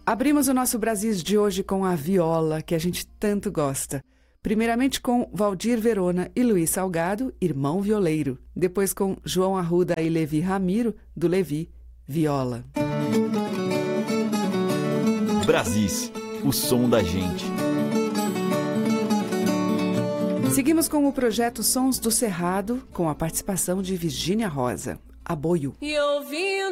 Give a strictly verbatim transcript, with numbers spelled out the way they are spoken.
Abrimos o nosso Brasis de hoje com a viola, que a gente tanto gosta. Primeiramente com Valdir Verona e Luiz Salgado, Irmão Violeiro. Depois com João Arruda e Levi Ramiro, do Levi, Viola. Brasis, o som da gente. Seguimos com o projeto Sons do Cerrado, com a participação de Virgínia Rosa. Aboio. E ouvindo